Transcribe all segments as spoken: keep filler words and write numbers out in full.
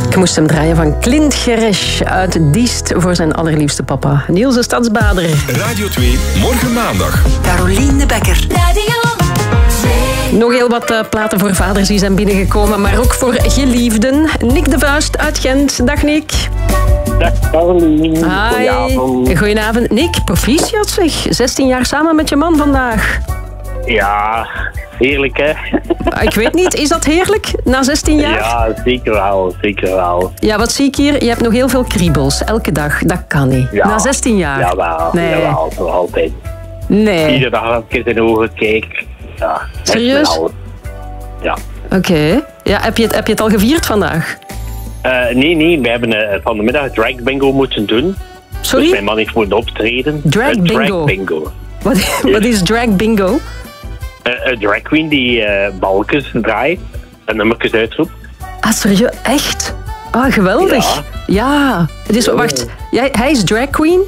Ik moest hem draaien van Clint Geresch uit Diest voor zijn allerliefste papa. Niels de Stadsbader. Radio twee, morgen maandag. Carolien de Bekker. Radio twee. Nog heel wat uh, platen voor vaders die zijn binnengekomen, maar ook voor geliefden. Nick de Vuist uit Gent. Dag Nick. Dag Carolien. Hi. Goedenavond. Goedenavond. Nick, proficiat zeg. zestien jaar samen met je man vandaag. Ja, heerlijk hè? Ik weet niet, is dat heerlijk na zestien jaar? Ja, zeker wel, zeker wel. Ja, wat zie ik hier? Je hebt nog heel veel kriebels, elke dag. Dat kan niet. Ja. Na zestien jaar? Jawel, nee. jawel, nog altijd. Nee. Iedere dag als ik in de ogen kijk. Ja, echt Serieus? wel. Ja. Oké. Okay. Ja, heb je, het, heb je het al gevierd vandaag? Uh, nee, nee, we hebben uh, van de middag drag bingo moeten doen. Sorry? Dus mijn man heeft moeten optreden. Drag uh, bingo? Drag bingo. Wat, yes. Wat is drag bingo? Uh, een drag queen die uh, balkjes draait en nummertjes uitroept. Ah, serieus? Echt? Ah, oh, geweldig. Ja. ja. Dus, ja. Wacht, jij, hij is drag queen?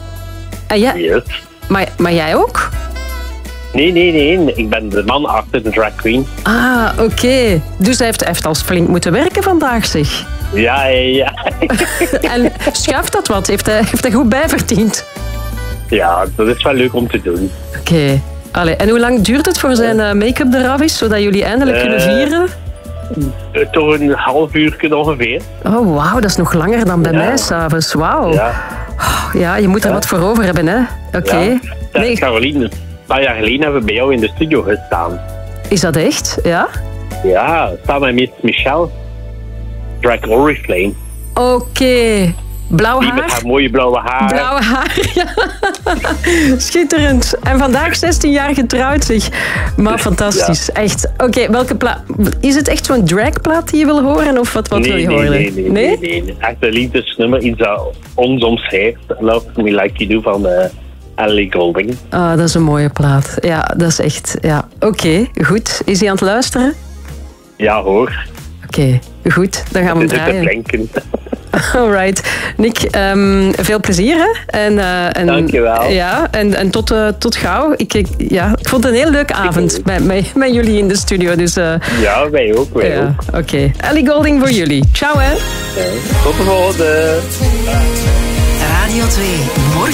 En jij? Yes. Maar, maar jij ook? Nee, nee, nee. Ik ben de man achter de drag queen. Ah, oké. Okay. Dus hij heeft, hij heeft al flink moeten werken vandaag, zeg. Ja, ja, ja. En schuift dat wat? Heeft hij, heeft hij goed bijverdiend? Ja, dat is wel leuk om te doen. Oké. Okay. Allee, en hoe lang duurt het voor zijn uh, make-up eraf is, zodat jullie eindelijk uh, kunnen vieren? Uh, toch een half uur ongeveer. Oh, wauw, dat is nog langer dan bij ja. mij s'avonds. Wauw. Ja. Oh, ja, je moet er ja. wat voor over hebben, hè? Oké. Okay. Ja. Nee. Carolien, een paar jaar geleden hebben we bij jou in de studio gestaan. Is dat echt? Ja? Ja, samen met Michelle. Drag Oriflame. Oké. Okay. Blauw haar? Die met haar mooie blauwe haar. Blauwe haar, ja. Schitterend. En vandaag zestien jaar getrouwd, zeg. Maar fantastisch, ja. Echt. Oké, okay, welke plaat? Is het echt zo'n dragplaat die je wil horen? Of wat, wat nee, wil je nee, horen? Nee, nee, nee. nee, nee. Echt een liefdesnummer. Iets dat ons omschrijft. Love Me Like You Do van uh, Ellie Goulding. Ah, dat is een mooie plaat. Ja, dat is echt... Ja. Oké, okay, goed. Is hij aan het luisteren? Ja, hoor. Oké, okay, goed. Dan gaan we hem draaien. Te blinken. Alright. Nick, um, veel plezier, hè? En, uh, en, dankjewel. Ja, en, en tot, uh, tot gauw. Ik, ik, ja, ik vond het een heel leuke avond met, met, met jullie in de studio. Dus, uh, ja, wij ook. Wij ja, ook. Oké. Okay. Ellie Goulding voor jullie. Ciao, hè? Ja, tot de volgende. Radio twee. Morgen.